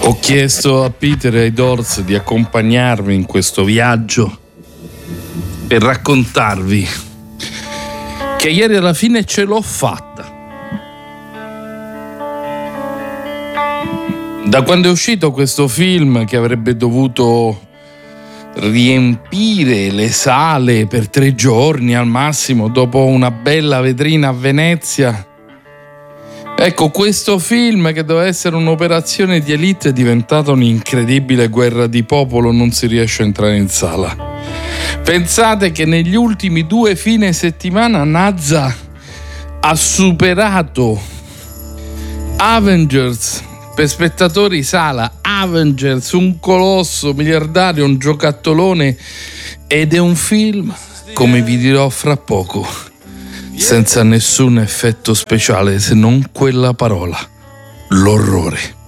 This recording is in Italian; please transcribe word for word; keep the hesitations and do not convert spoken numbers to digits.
Ho chiesto a Peter e ai Doors di accompagnarmi in questo viaggio per raccontarvi che ieri alla fine ce l'ho fatta. Da quando è uscito questo film che avrebbe dovuto riempire le sale per tre giorni al massimo dopo una bella vetrina a Venezia, ecco, questo film che doveva essere un'operazione di elite è diventata un'incredibile guerra di popolo, non si riesce a entrare in sala. Pensate che negli ultimi due fine settimana Nazza ha superato Avengers per spettatori sala, Avengers, un colosso miliardario, un giocattolone, ed è un film, come vi dirò fra poco, senza nessun effetto speciale se non quella parola: l'orrore.